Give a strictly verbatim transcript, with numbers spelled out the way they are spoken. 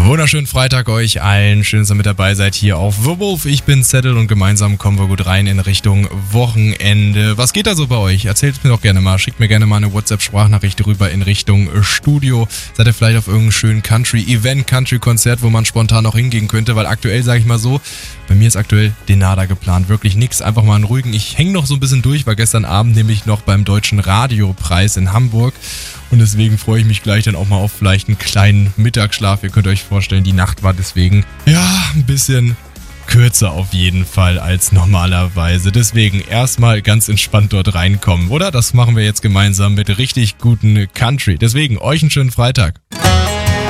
Wunderschönen Freitag euch allen. Schön, dass ihr mit dabei seid hier auf The Wolf. Ich bin Zettel und gemeinsam kommen wir gut rein in Richtung Wochenende. Was geht da so bei euch? Erzählt es mir doch gerne mal. Schickt mir gerne mal eine WhatsApp-Sprachnachricht rüber in Richtung Studio. Seid ihr vielleicht auf irgendeinem schönen Country-Event, Country-Konzert, wo man spontan noch hingehen könnte? Weil aktuell, sage ich mal so, bei mir ist aktuell Denada geplant. Wirklich nix. Einfach mal einen ruhigen. Ich hänge noch so ein bisschen durch, war gestern Abend nämlich noch beim Deutschen Radiopreis in Hamburg. Und deswegen freue ich mich gleich dann auch mal auf vielleicht einen kleinen Mittagsschlaf. Ihr könnt euch vorstellen, die Nacht war deswegen, ja, ein bisschen kürzer auf jeden Fall als normalerweise. Deswegen erstmal ganz entspannt dort reinkommen, oder? Das machen wir jetzt gemeinsam mit richtig guten Country. Deswegen euch einen schönen Freitag.